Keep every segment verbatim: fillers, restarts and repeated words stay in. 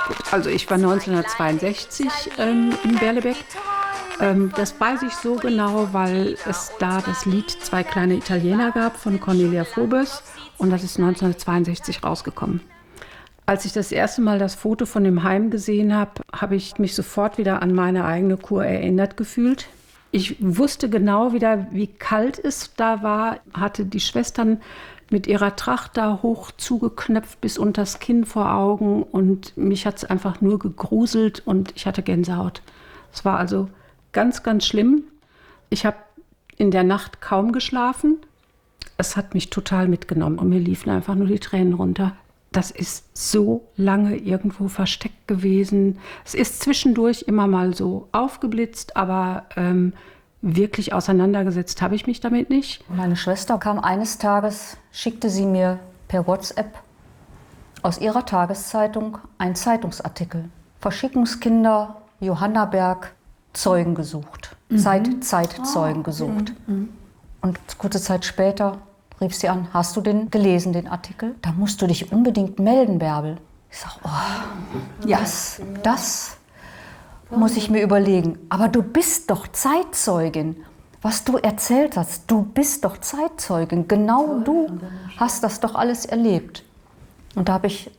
Also ich war neunzehnhundertzweiundsechzig ähm, in Berlebeck. Ähm, das weiß ich so genau, weil es da das Lied Zwei kleine Italiener gab von Cornelia Vobes und das ist neunzehnhundertzweiundsechzig rausgekommen. Als ich das erste Mal das Foto von dem Heim gesehen habe, habe ich mich sofort wieder an meine eigene Kur erinnert gefühlt. Ich wusste genau wieder, wie kalt es da war, hatte die Schwestern mit ihrer Tracht da hoch zugeknöpft bis unters Kinn vor Augen und mich hat es einfach nur gegruselt und ich hatte Gänsehaut. Es war also ganz, ganz schlimm. Ich habe in der Nacht kaum geschlafen. Es hat mich total mitgenommen und mir liefen einfach nur die Tränen runter. Das ist so lange irgendwo versteckt gewesen. Es ist zwischendurch immer mal so aufgeblitzt, aber ähm, wirklich auseinandergesetzt habe ich mich damit nicht. Meine Schwester kam eines Tages, schickte sie mir per WhatsApp aus ihrer Tageszeitung einen Zeitungsartikel. Verschickungskinder, Johannaberg, Zeugen gesucht. Mhm. Zeit, Zeitzeugen oh, gesucht. Mhm. Und kurze Zeit später rief sie an, hast du den gelesen, den Artikel? Da musst du dich unbedingt melden, Bärbel. Ich sag, oh, das, das muss ich mir überlegen. Aber du bist doch Zeitzeugin. Was du erzählt hast, du bist doch Zeitzeugin. Genau du hast das doch alles erlebt. Und da habe ich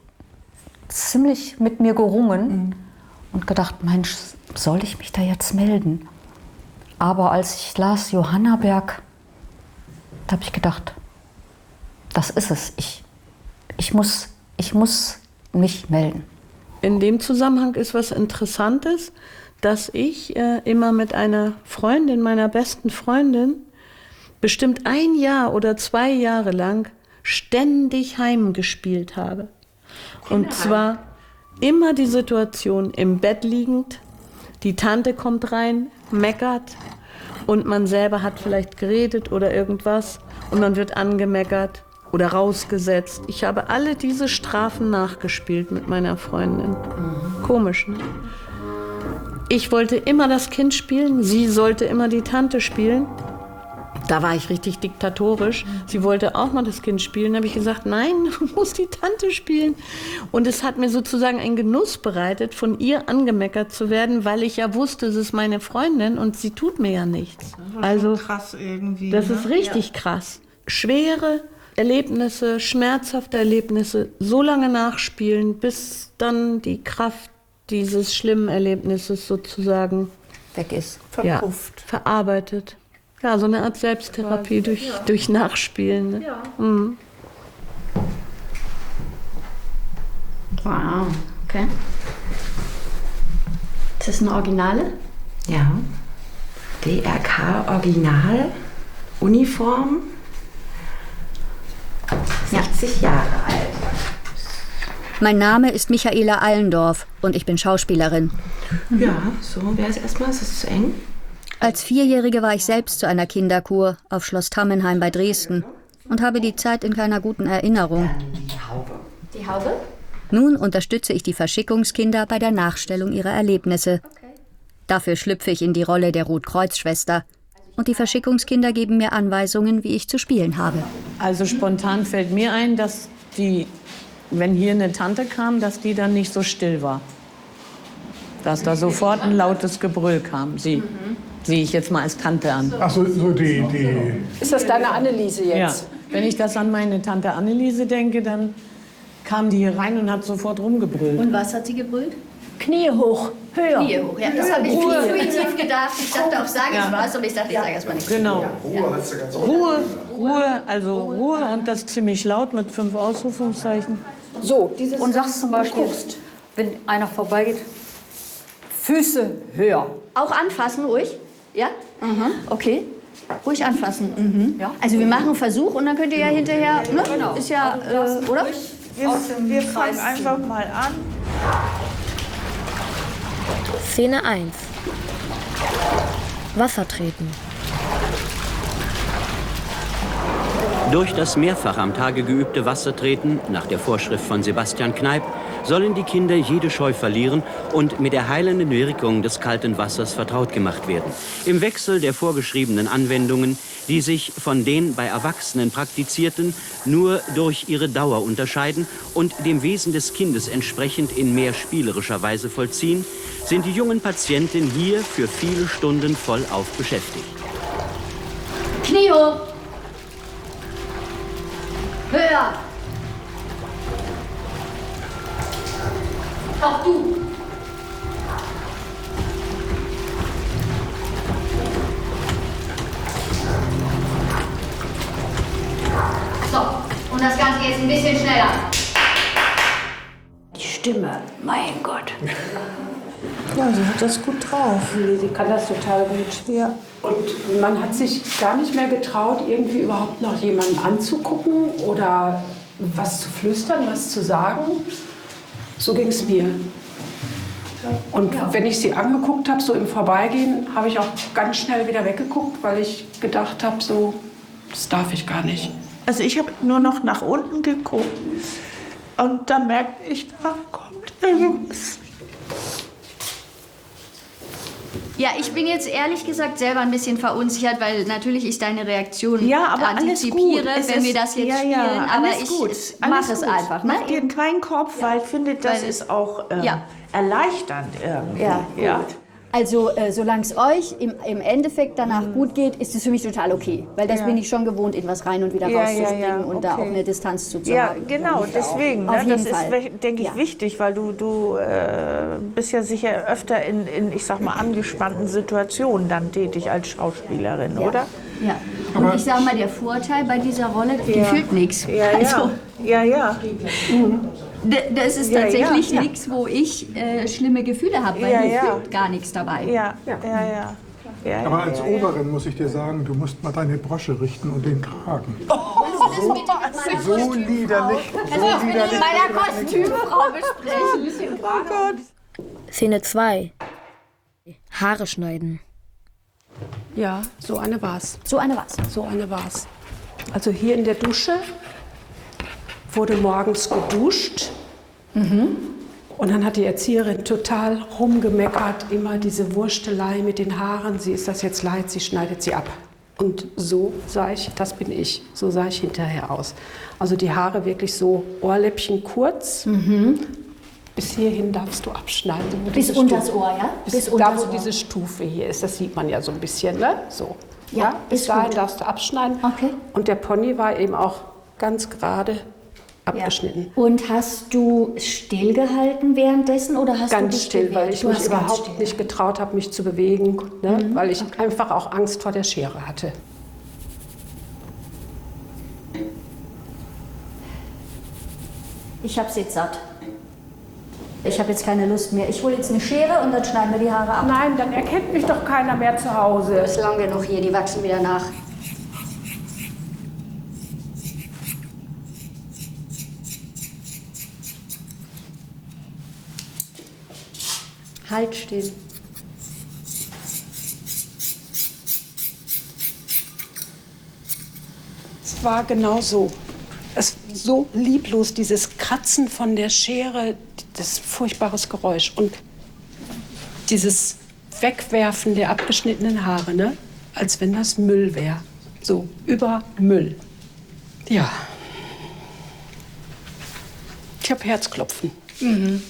ziemlich mit mir gerungen und gedacht, Mensch, soll ich mich da jetzt melden? Aber als ich las Johannaberg, da habe ich gedacht, das ist es. Ich, ich, muss, ich muss mich melden. In dem Zusammenhang ist was Interessantes, dass ich äh, immer mit einer Freundin, meiner besten Freundin, bestimmt ein Jahr oder zwei Jahre lang ständig heimgespielt habe. Und zwar immer die Situation im Bett liegend, die Tante kommt rein, meckert und man selber hat vielleicht geredet oder irgendwas und man wird angemeckert oder rausgesetzt. Ich habe alle diese Strafen nachgespielt mit meiner Freundin. Mhm. Komisch, ne? Ich wollte immer das Kind spielen, sie sollte immer die Tante spielen. Da war ich richtig diktatorisch. Sie wollte auch mal das Kind spielen. Da habe ich gesagt, nein, du musst die Tante spielen. Und es hat mir sozusagen einen Genuss bereitet, von ihr angemeckert zu werden, weil ich ja wusste, es ist meine Freundin und sie tut mir ja nichts. Das also krass irgendwie. Das ne? ist richtig ja. krass. Schwere Erlebnisse, schmerzhafte Erlebnisse so lange nachspielen, bis dann die Kraft dieses schlimmen Erlebnisses sozusagen weg ist. Verpufft. Ja, verarbeitet. Ja, so eine Art Selbsttherapie durch, ja. durch Nachspielen. Ne? Ja. Mhm. Wow, okay. Ist das eine Originale? Ja. D R K Original, Uniform, sechzig Jahre alt. Mein Name ist Michaela Allendorf und ich bin Schauspielerin. Ja, so wäre es erstmal. Ist es zu eng? Als Vierjährige war ich selbst zu einer Kinderkur auf Schloss Tammenheim bei Dresden und habe die Zeit in keiner guten Erinnerung. Die Haube. Die Haube? Nun unterstütze ich die Verschickungskinder bei der Nachstellung ihrer Erlebnisse. Okay. Dafür schlüpfe ich in die Rolle der Rotkreuz-Schwester. Und die Verschickungskinder geben mir Anweisungen, wie ich zu spielen habe. Also spontan fällt mir ein, dass die, wenn hier eine Tante kam, dass die dann nicht so still war. Dass da sofort ein lautes Gebrüll kam. Sie mhm. sehe ich jetzt mal als Tante an. Ach so, so die, die... Ist das deine Anneliese jetzt? Ja. Wenn ich das an meine Tante Anneliese denke, dann kam die hier rein und hat sofort rumgebrüllt. Und was hat sie gebrüllt? Knie hoch, höher. Knie hoch, ja, das habe ich intuitiv gedacht. Ich dachte auch, sage ich ja. was, und ich dachte, ich sage erst mal nichts. Genau. Ja, Ruhe, hat sie ganz Ruhe, Ruhe, also Ruhe und das ziemlich laut mit fünf Ausrufungszeichen. So, dieses Und sagst zum Beispiel, wenn einer vorbeigeht, Füße höher. Auch anfassen, ruhig? Ja? Mhm. Okay. Ruhig anfassen. Mhm. Ja. Also wir machen einen Versuch und dann könnt ihr ja hinterher, ne? Genau. Ist ja, äh, oder? Wir, wir fangen einfach mal an. Szene eins. Wasser treten. Durch das mehrfach am Tage geübte Wassertreten, nach der Vorschrift von Sebastian Kneipp, sollen die Kinder jede Scheu verlieren und mit der heilenden Wirkung des kalten Wassers vertraut gemacht werden. Im Wechsel der vorgeschriebenen Anwendungen, die sich von den bei Erwachsenen praktizierten nur durch ihre Dauer unterscheiden und dem Wesen des Kindes entsprechend in mehr spielerischer Weise vollziehen, sind die jungen Patienten hier für viele Stunden vollauf beschäftigt. Knie hoch! Höher! Auch du! So, und das Ganze jetzt ein bisschen schneller. Die Stimme, mein Gott. Ja, sie hat das gut drauf. Nee, sie kann das total gut. Ja. Und man hat sich gar nicht mehr getraut, irgendwie überhaupt noch jemanden anzugucken oder was zu flüstern, was zu sagen. So ging es mir. Und ja. wenn ich sie angeguckt habe, so im Vorbeigehen, habe ich auch ganz schnell wieder weggeguckt, weil ich gedacht habe, so, das darf ich gar nicht. Also ich habe nur noch nach unten geguckt und da merkte ich, da kommt irgendwas. Ja, ich bin jetzt ehrlich gesagt selber ein bisschen verunsichert, weil natürlich ich deine Reaktion ja, aber antizipiere, alles gut. wenn Es wir das jetzt ja, spielen. ja, aber alles ich gut. mache es einfach. Ne? Mach dir keinen Kopf, ja. weil ich finde, das weil, ist auch ähm, ja. erleichternd irgendwie. Ja, ja. Gut. Also, äh, solange es euch im, im Endeffekt danach mhm. gut geht, ist es für mich total okay. Weil das ja. bin ich schon gewohnt, in was rein und wieder ja, rauszuspringen ja, ja. und okay. da auch eine Distanz zu Ja, haben. genau, deswegen. Auf Ne, jeden das Fall. ist, denke ich, ja. wichtig, weil du, du äh, bist ja sicher öfter in, in, ich sag mal, angespannten Situationen dann tätig als Schauspielerin, ja. oder? Ja. Und aber ich sage mal, der Vorteil bei dieser Rolle, die ja. fühlt nichts. Ja, also, ja, ja. ja. Mhm. Das ist ja, tatsächlich ja, ja. nichts, wo ich äh, schlimme Gefühle habe, weil ja, mir ja. fühlt gar nichts dabei. Ja, ja, ja. ja. Ja, aber ja, als ja, Oberin ja. muss ich dir sagen, du musst mal deine Brosche richten und den Kragen. Oh, so, so liederlich. Also so ich will mit meiner Kostümfrau besprechen. Oh Gott. Szene zwei. Haare schneiden. Ja, so eine war's. So eine war's. So eine war's. Also hier in der Dusche wurde morgens geduscht. Mhm. Und dann hat die Erzieherin total rumgemeckert, immer diese Wurstelei mit den Haaren. Sie ist das jetzt leid, sie schneidet sie ab. Und so sah ich, das bin ich, so sah ich hinterher aus. Also die Haare wirklich so Ohrläppchen kurz. Mhm. Bis hierhin darfst du abschneiden. Bis unter das Ohr, ja? Bis, Bis da, unter wo Ohr. diese Stufe hier ist, das sieht man ja so ein bisschen, ne? So. Ja, ja? Bis ist dahin gut. darfst du abschneiden. Okay. Und der Pony war eben auch ganz gerade abgeschnitten. Ja. Und hast du stillgehalten währenddessen oder hast ganz du dich still, bewegt? weil ich du mich überhaupt nicht getraut habe, mich zu bewegen, ne? Mhm. Weil ich okay. einfach auch Angst vor der Schere hatte. Ich hab's jetzt satt. Ich habe jetzt keine Lust mehr. Ich hole jetzt eine Schere und dann schneiden wir die Haare ab. Nein, dann erkennt mich doch keiner mehr zu Hause. Das ist lang genug hier, die wachsen wieder nach. Halt still. Es war genau so. Es so lieblos, dieses Kratzen von der Schere, das furchtbares Geräusch und dieses Wegwerfen der abgeschnittenen Haare, ne? Als wenn das Müll wäre. So, über Müll. Ja. Ich habe Herzklopfen. Mhm.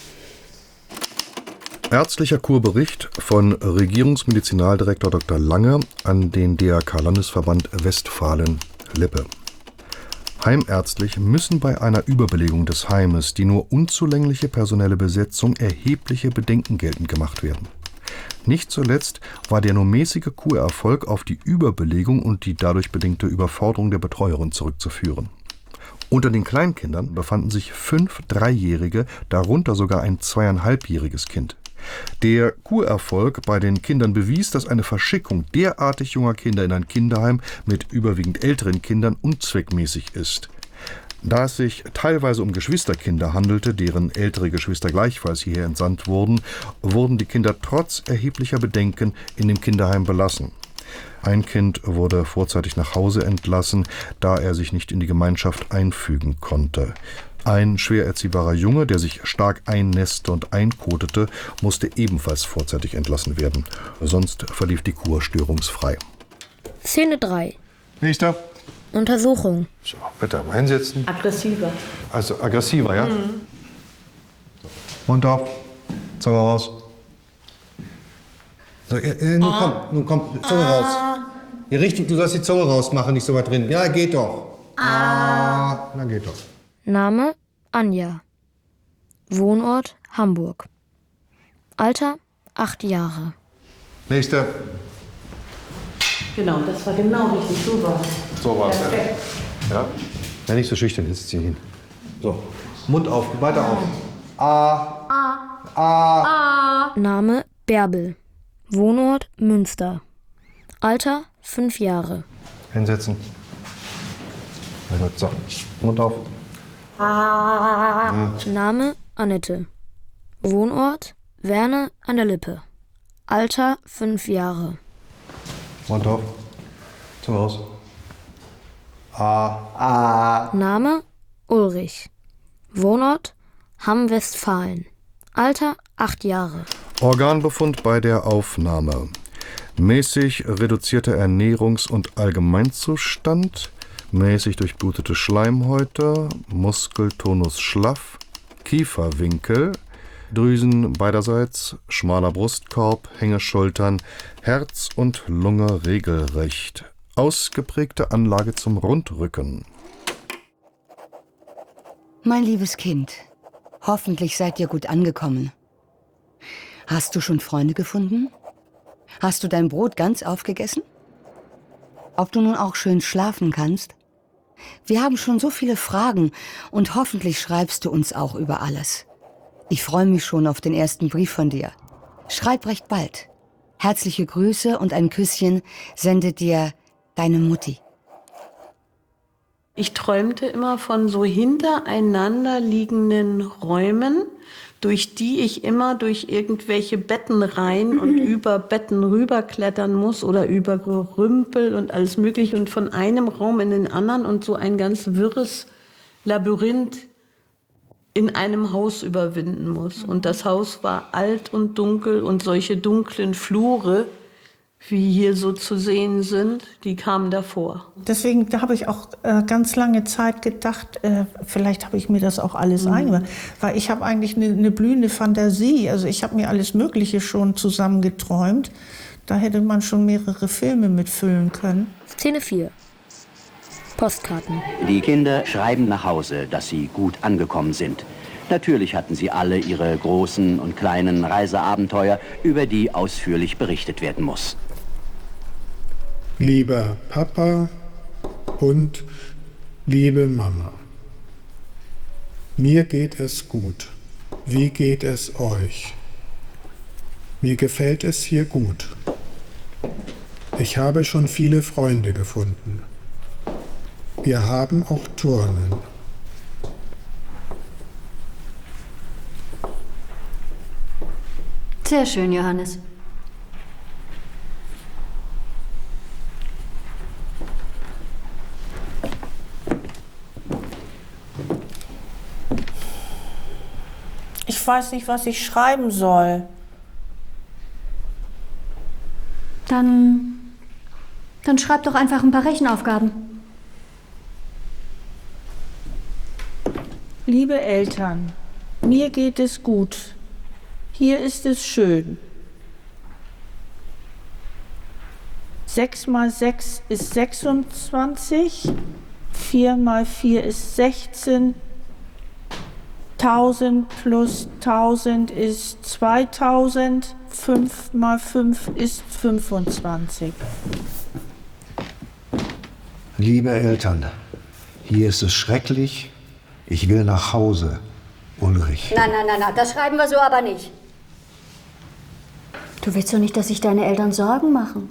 Ärztlicher Kurbericht von Regierungsmedizinaldirektor Doktor Lange an den D R K-Landesverband Westfalen-Lippe. Heimärztlich müssen bei einer Überbelegung des Heimes die nur unzulängliche personelle Besetzung erhebliche Bedenken geltend gemacht werden. Nicht zuletzt war der nur mäßige Kurerfolg auf die Überbelegung und die dadurch bedingte Überforderung der Betreuerin zurückzuführen. Unter den Kleinkindern befanden sich fünf Dreijährige, darunter sogar ein zweieinhalbjähriges Kind. Der Kurerfolg bei den Kindern bewies, dass eine Verschickung derartig junger Kinder in ein Kinderheim mit überwiegend älteren Kindern unzweckmäßig ist. Da es sich teilweise um Geschwisterkinder handelte, deren ältere Geschwister gleichfalls hierher entsandt wurden, wurden die Kinder trotz erheblicher Bedenken in dem Kinderheim belassen. Ein Kind wurde vorzeitig nach Hause entlassen, da er sich nicht in die Gemeinschaft einfügen konnte. Ein schwer erziehbarer Junge, der sich stark einnässte und einkotete, musste ebenfalls vorzeitig entlassen werden. Sonst verlief die Kur störungsfrei. Szene drei. Nächster. Untersuchung. So, bitte mal hinsetzen. Aggressiver. Also aggressiver, ja? Mhm. Mund auf. Zunge raus. So, äh, nun komm, nun komm, Zunge raus. Ja, richtig, du sollst die Zunge rausmachen, nicht so weit drin. Ja, geht doch. Ah. Na, geht doch. Name Anja. Wohnort Hamburg. Alter acht Jahre. Nächster. Genau, das war genau richtig. So war es. So war's, Perfekt. Ja. Ja, nicht so schüchtern, jetzt zieh hin. So, Mund auf, weiter auf. Ah. A. Ah. A. Name Bärbel. Wohnort Münster. Alter fünf Jahre. Hinsetzen. Na gut, so. Mund auf. A. Name Annette. Wohnort Werne an der Lippe. Alter fünf Jahre. Mund auf. Zunge raus. Ah. Ah. Name Ulrich. Wohnort Hamm-Westfalen. Alter acht Jahre. Organbefund bei der Aufnahme. Mäßig reduzierter Ernährungs- und Allgemeinzustand, mäßig durchblutete Schleimhäute, Muskeltonus schlaff, Kieferwinkel, Drüsen beiderseits, schmaler Brustkorb, Hängeschultern, Herz und Lunge regelrecht, ausgeprägte Anlage zum Rundrücken. Mein liebes Kind, hoffentlich seid ihr gut angekommen. Hast du schon Freunde gefunden? Hast du dein Brot ganz aufgegessen? Ob du nun auch schön schlafen kannst? Wir haben schon so viele Fragen und hoffentlich schreibst du uns auch über alles. Ich freue mich schon auf den ersten Brief von dir. Schreib recht bald. Herzliche Grüße und ein Küsschen sendet dir deine Mutti. Ich träumte immer von so hintereinander liegenden Räumen, durch die ich immer durch irgendwelche Betten rein und über Betten rüberklettern muss oder über Gerümpel und alles Mögliche und von einem Raum in den anderen und so ein ganz wirres Labyrinth in einem Haus überwinden muss. Und das Haus war alt und dunkel und solche dunklen Flure, wie hier so zu sehen sind, die kamen davor. Deswegen da habe ich auch äh, ganz lange Zeit gedacht, äh, vielleicht habe ich mir das auch alles mhm. eingemacht. Weil ich habe eigentlich eine ne blühende Fantasie. Also ich habe mir alles Mögliche schon zusammengeträumt. Da hätte man schon mehrere Filme mitfüllen können. Szene vier. Postkarten. Die Kinder schreiben nach Hause, dass sie gut angekommen sind. Natürlich hatten sie alle ihre großen und kleinen Reiseabenteuer, über die ausführlich berichtet werden muss. Lieber Papa und liebe Mama, mir geht es gut. Wie geht es euch? Mir gefällt es hier gut. Ich habe schon viele Freunde gefunden. Wir haben auch Turnen. Sehr schön, Johannes. Ich weiß nicht, was ich schreiben soll. Dann, dann schreib doch einfach ein paar Rechenaufgaben. Liebe Eltern, mir geht es gut. Hier ist es schön. Sechs mal sechs ist sechsundzwanzig. Vier mal vier ist sechzehn. Tausend plus tausend ist zweitausend. Fünf mal fünf ist fünfundzwanzig. Liebe Eltern, hier ist es schrecklich. Ich will nach Hause. Ulrich. Nein, nein, nein, nein, das schreiben wir so aber nicht. Du willst doch nicht, dass sich deine Eltern Sorgen machen.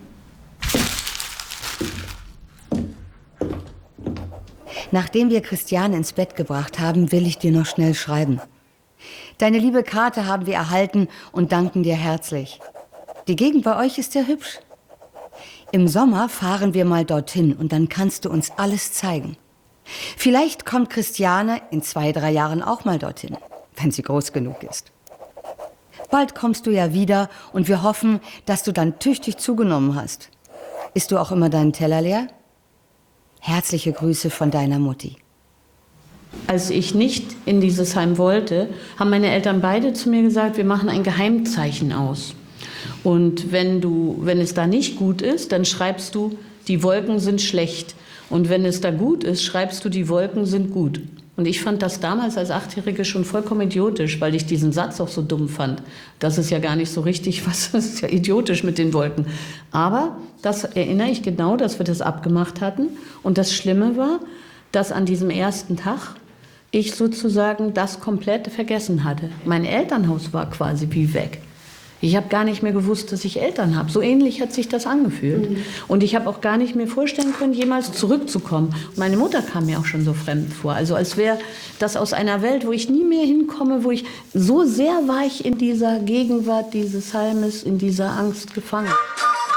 Nachdem wir Christiane ins Bett gebracht haben, will ich dir noch schnell schreiben. Deine liebe Karte haben wir erhalten und danken dir herzlich. Die Gegend bei euch ist sehr hübsch. Im Sommer fahren wir mal dorthin und dann kannst du uns alles zeigen. Vielleicht kommt Christiane in zwei, drei Jahren auch mal dorthin, wenn sie groß genug ist. Bald kommst du ja wieder und wir hoffen, dass du dann tüchtig zugenommen hast. Isst du auch immer deinen Teller leer? Herzliche Grüße von deiner Mutti. Als ich nicht in dieses Heim wollte, haben meine Eltern beide zu mir gesagt, wir machen ein Geheimzeichen aus. Und wenn du, wenn es da nicht gut ist, dann schreibst du, die Wolken sind schlecht. Und wenn es da gut ist, schreibst du, die Wolken sind gut. Und ich fand das damals als Achtjährige schon vollkommen idiotisch, weil ich diesen Satz auch so dumm fand. Das ist ja gar nicht so richtig, was das ist ja idiotisch mit den Wolken. Aber das erinnere ich genau, dass wir das abgemacht hatten. Und das Schlimme war, dass an diesem ersten Tag ich sozusagen das komplett vergessen hatte. Mein Elternhaus war quasi wie weg. Ich habe gar nicht mehr gewusst, dass ich Eltern habe. So ähnlich hat sich das angefühlt. Mhm. Und ich habe auch gar nicht mir vorstellen können, jemals zurückzukommen. Und meine Mutter kam mir auch schon so fremd vor. Also als wäre das aus einer Welt, wo ich nie mehr hinkomme, wo ich so sehr war ich in dieser Gegenwart dieses Heimes, in dieser Angst gefangen.